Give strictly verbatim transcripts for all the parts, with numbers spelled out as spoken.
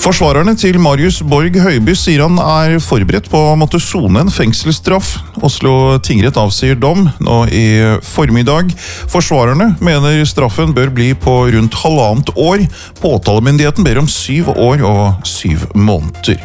Forsvarerne til Marius Borg Høiby sier han er forberedt på å måtte sone en fengselsstraff. Oslo tingrett avsier dom nå i formiddag. Forsvarerne mener straffen bør bli på rundt halvannet år. Påtalemyndigheten ber om syv år og syv måneder.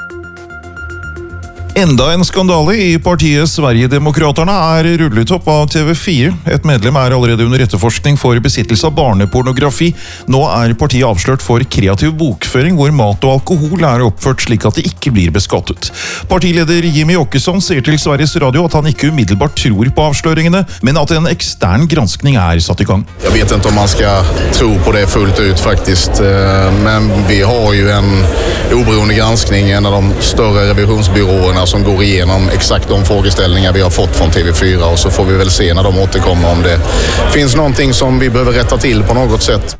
Enda en skandale i partiet Sverigedemokraterna er rullet opp av T V fire. Et medlem er allerede under etterforskning for besittelse av barnepornografi. Nå er partiet avslørt for kreativ bokføring, hvor mat og alkohol er oppført slik at det ikke blir beskattet. Partileder Jimmy Åkesson sier til Sveriges Radio at han ikke umiddelbart tror på avsløringene, men at en ekstern granskning er satt i gang. Jeg vet ikke om man skal tro på det fullt ut faktisk, men vi har jo en oberoende granskning, en av de større revisjonsbyråene som går igenom exakt de frågeställningar vi har fått från T V fyra, och så får vi väl se när de återkommer om det finns någonting som vi behöver rätta till på något sätt.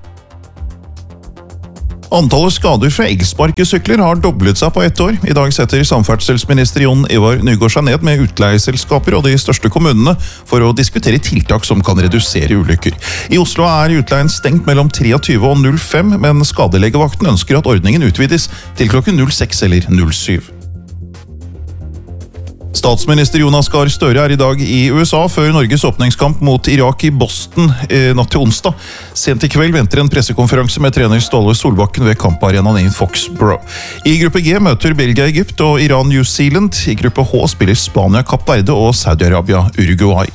Antallet skader fra elsparkesykler har doblet seg på ett år. I dag setter samferdselsminister Jon Ivar Nygård seg ned med utleieselskaper og de største kommunene for å diskutere tiltak som kan redusere ulykker. I Oslo er utleien stengt mellom treogtyve og null fem, men skadelegevakten ønsker at ordningen utvides til klokken null seks eller null syv. Statsminister Jonas Gahr Støre er i dag i U S A før Norges åpningskamp mot Irak i Boston eh, natt til onsdag. Sent i kveld venter en pressekonferanse med trener Ståle Solbakken ved kamparenaen i Foxborough. I gruppe G møter Belgia Egypt og Iran New Zealand. I gruppe H spiller Spania Kapp Verde og Saudi-Arabia Uruguay.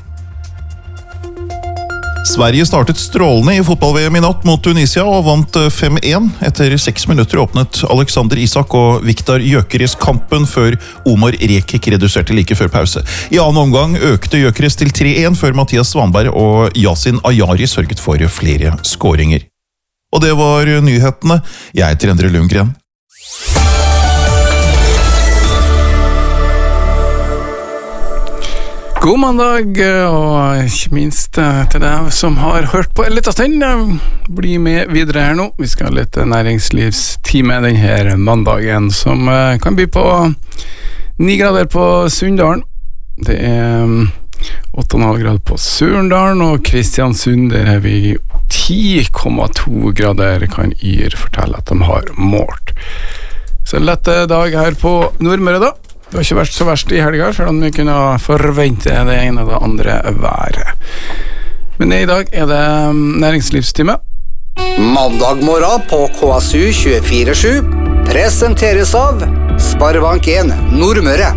Sverige startet strålende i fotball-V M i natt mot Tunisia og vant fem én. Etter seks minutter åpnet Alexander Isak og Viktor Gyökeres kampen før Omar Rekik reduserte like før pause. I annen omgang økte Gyökeres til tre én før Mathias Svanberg og Yasin Ayari sørget for flere skåringer. Og det var nyhetene. Jeg heter Endre Lundgren. God mandag, og ikke minst til deg som har hørt på en liten stund. Bli med videre her nå. Vi skal ha litt næringslivstime denne mandagen, som kan by på ni grader på Sunndalen. Det er åtte komma fem grader på Surndalen, og Kristiansund, der er vi ti komma to grader, kan Yr fortelle at de har målt. Så en lett dag her på Nordmøre da. Det har ikke vært så verst i helga, selv om vi kunne forvente det ene og det andre været. Men i dag er det næringslivstime. Mandag morgen på K S U tjuefire sju presenteres av Sparebank en Nordmøre.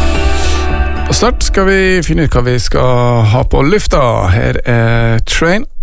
Og snart skal vi finne ut hva vi skal ha på lufta. Her er Train.